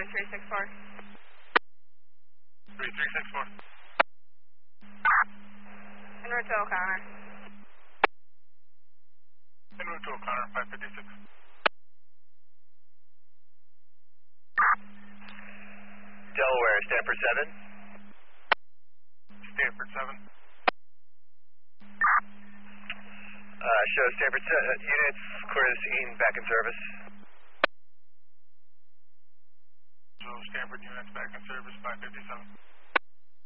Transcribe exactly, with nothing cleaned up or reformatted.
three three six four. three three six four. En route to O'Connor. En route to O'Connor, five fifty-six. Delaware, Stanford seven. Stanford seven. Uh, show Stanford se uh, units, clear the scene, back in service. So Stanford units back in service, five fifty-seven.